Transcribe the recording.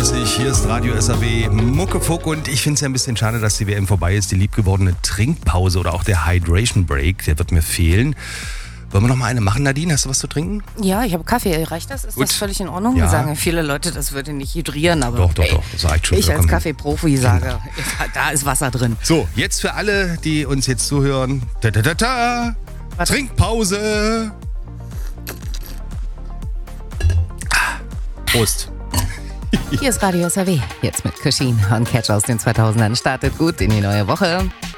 Uhr. Hier ist Radio SAW Muckefuck und ich finde es ja ein bisschen schade, dass die WM vorbei ist. Die liebgewordene Trinkpause oder auch der Hydration Break, der wird mir fehlen. Wollen wir noch mal eine machen, Nadine? Hast du was zu trinken? Ja, ich habe Kaffee. Reicht das? Ist Gut. das völlig in Ordnung? Ja. Sagen viele Leute, das würde nicht hydrieren, aber Doch, das reicht schon. ich als Kaffeeprofi sage, da ist Wasser drin. So, jetzt für alle, die uns jetzt zuhören. Trinkpause. Prost. Hier ist Radio SAW. Jetzt mit Kuschin und Catch aus den 2000ern. Startet gut in die neue Woche.